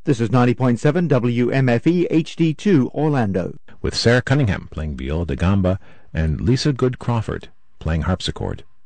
This is 90.7 WMFE HD2 Orlando. With Sarah Cunningham playing viola da gamba and Lisa Good Crawford playing harpsichord.